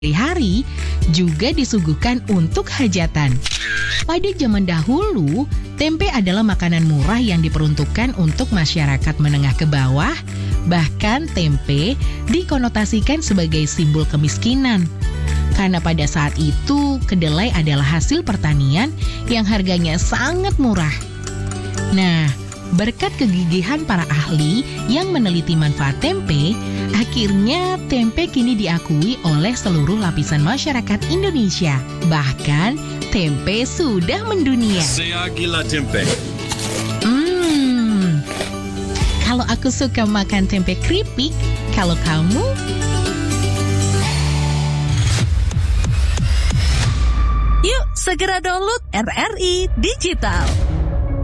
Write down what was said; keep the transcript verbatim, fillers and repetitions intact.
sehari-hari juga disuguhkan untuk hajatan. Pada zaman dahulu, tempe adalah makanan murah yang diperuntukkan untuk masyarakat menengah ke bawah. Bahkan tempe dikonotasikan sebagai simbol kemiskinan. Karena pada saat itu, kedelai adalah hasil pertanian yang harganya sangat murah. Nah, berkat kegigihan para ahli yang meneliti manfaat tempe, akhirnya tempe kini diakui oleh seluruh lapisan masyarakat Indonesia. Bahkan, tempe sudah mendunia. Saya gila tempe. Hmm, kalau aku suka makan tempe keripik, kalau kamu? Yuk, segera download R R I Digital.